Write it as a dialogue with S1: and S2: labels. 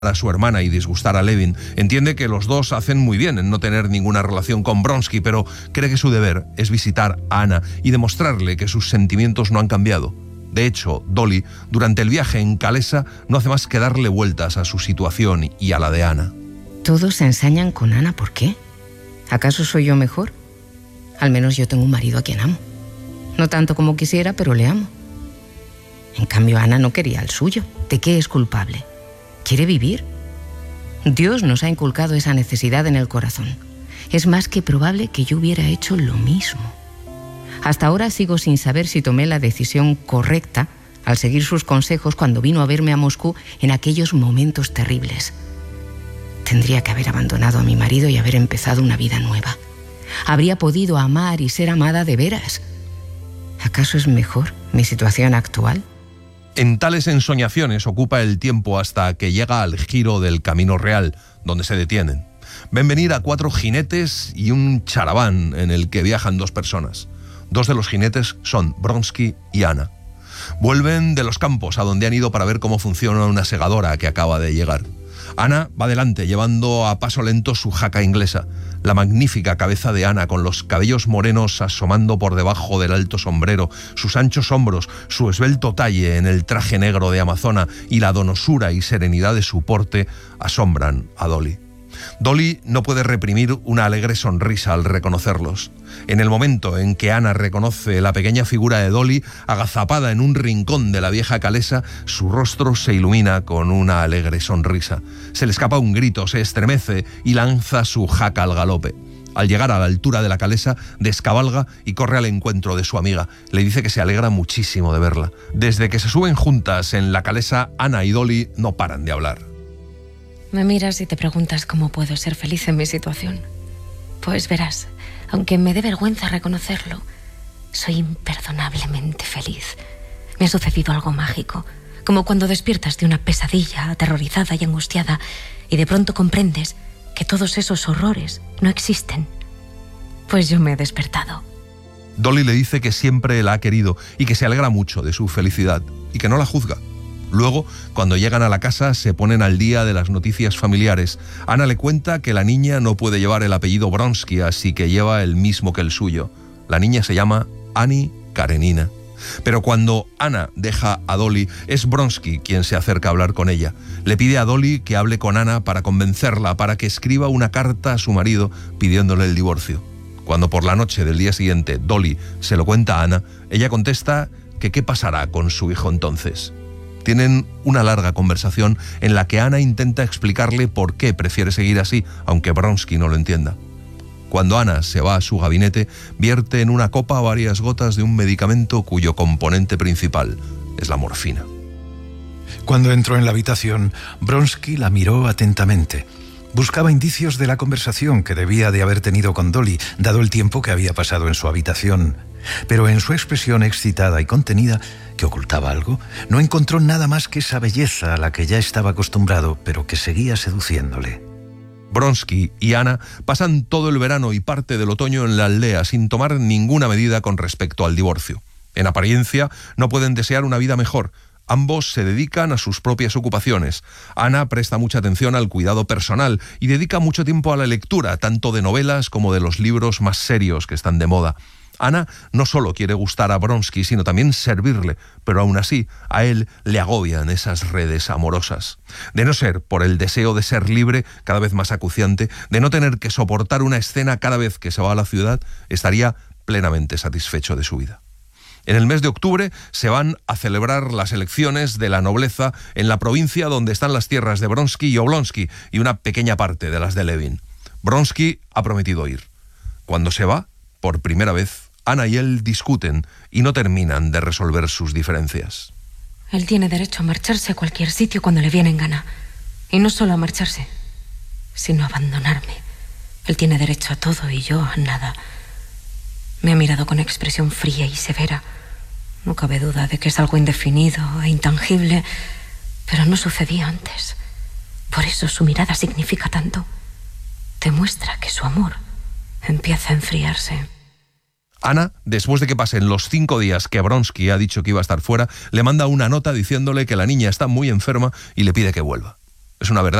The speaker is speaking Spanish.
S1: a su hermana y disgustar a Levin. Entiende que los dos hacen muy bien en no tener ninguna relación con Bronsky, pero cree que su deber es visitar a Anna y demostrarle que sus sentimientos no han cambiado. De hecho, Dolly, durante el viaje en Calesa, no hace más que darle vueltas a su situación y a la de Anna.
S2: Todos se ensañan con Anna, ¿por qué? ¿Acaso soy yo mejor? Al menos yo tengo un marido a quien amo. No tanto como quisiera, pero le amo. En cambio, Anna no quería el suyo. ¿De qué es culpable? ¿Quiere vivir? Dios nos ha inculcado esa necesidad en el corazón. Es más que probable que yo hubiera hecho lo mismo. Hasta ahora sigo sin saber si tomé la decisión correcta al seguir sus consejos cuando vino a verme a Moscú en aquellos momentos terribles. Tendría que haber abandonado a mi marido y haber empezado una vida nueva. Habría podido amar y ser amada de veras. ¿Acaso es mejor mi situación actual?
S1: En tales ensoñaciones ocupa el tiempo hasta que llega al giro del Camino Real, donde se detienen. Ven venir a 4 jinetes y un charaván en el que viajan 2 personas. 2 de los jinetes son Bronsky y Anna. Vuelven de los campos a donde han ido para ver cómo funciona una segadora que acaba de llegar. Anna va delante, llevando a paso lento su jaca inglesa. La magnífica cabeza de Anna, con los cabellos morenos asomando por debajo del alto sombrero, sus anchos hombros, su esbelto talle en el traje negro de amazona y la donosura y serenidad de su porte, asombran a Dolly. Dolly no puede reprimir una alegre sonrisa al reconocerlos. En el momento en que Anna reconoce la pequeña figura de Dolly, agazapada en un rincón de la vieja Calesa, su rostro se ilumina con una alegre sonrisa. Se le escapa un grito, se estremece y lanza su jaca al galope. Al llegar a la altura de la Calesa, descabalga y corre al encuentro de su amiga. Le dice que se alegra muchísimo de verla. Desde que se suben juntas en la Calesa, Anna y Dolly no paran de hablar.
S3: Me miras y te preguntas cómo puedo ser feliz en mi situación. Pues verás, aunque me dé vergüenza reconocerlo, soy imperdonablemente feliz. Me ha sucedido algo mágico, como cuando despiertas de una pesadilla aterrorizada y angustiada y de pronto comprendes que todos esos horrores no existen. Pues yo me he despertado.
S1: Dolly le dice que siempre la ha querido y que se alegra mucho de su felicidad y que no la juzga. Luego, cuando llegan a la casa, se ponen al día de las noticias familiares. Anna le cuenta que la niña no puede llevar el apellido Bronsky, así que lleva el mismo que el suyo. La niña se llama Annie Karenina. Pero cuando Anna deja a Dolly, es Bronsky quien se acerca a hablar con ella. Le pide a Dolly que hable con Anna para convencerla, para que escriba una carta a su marido pidiéndole el divorcio. Cuando por la noche del día siguiente Dolly se lo cuenta a Anna, ella contesta que qué pasará con su hijo entonces. Tienen una larga conversación en la que Anna intenta explicarle por qué prefiere seguir así, aunque Bronsky no lo entienda. Cuando Anna se va a su gabinete, vierte en una copa varias gotas de un medicamento cuyo componente principal es la morfina.
S4: Cuando entró en la habitación, Bronsky la miró atentamente. Buscaba indicios de la conversación que debía de haber tenido con Dolly, dado el tiempo que había pasado en su habitación. Pero en su expresión excitada y contenida, que ocultaba algo, no encontró nada más que esa belleza a la que ya estaba acostumbrado, pero que seguía seduciéndole.
S1: Bronsky y Anna pasan todo el verano y parte del otoño en la aldea sin tomar ninguna medida con respecto al divorcio. En apariencia, no pueden desear una vida mejor. Ambos se dedican a sus propias ocupaciones. Anna presta mucha atención al cuidado personal y dedica mucho tiempo a la lectura, tanto de novelas como de los libros más serios que están de moda. Anna no solo quiere gustar a Bronsky, sino también servirle, pero aún así a él le agobian esas redes amorosas. De no ser por el deseo de ser libre, cada vez más acuciante, de no tener que soportar una escena cada vez que se va a la ciudad, estaría plenamente satisfecho de su vida. En el mes de octubre se van a celebrar las elecciones de la nobleza en la provincia donde están las tierras de Bronsky y Oblonsky y una pequeña parte de las de Levin. Bronsky ha prometido ir. Cuando se va, por primera vez, Anna y él discuten y no terminan de resolver sus diferencias.
S3: Él tiene derecho a marcharse a cualquier sitio cuando le viene en gana. Y no solo a marcharse, sino a abandonarme. Él tiene derecho a todo y yo a nada. Me ha mirado con expresión fría y severa. No cabe duda de que es algo indefinido e intangible, pero no sucedía antes. Por eso su mirada significa tanto. Demuestra que su amor empieza a enfriarse.
S1: Anna, después de que pasen los 5 días que Bronsky ha dicho que iba a estar fuera, le manda una nota diciéndole que la niña está muy enferma y le pide que vuelva. Es una verdad.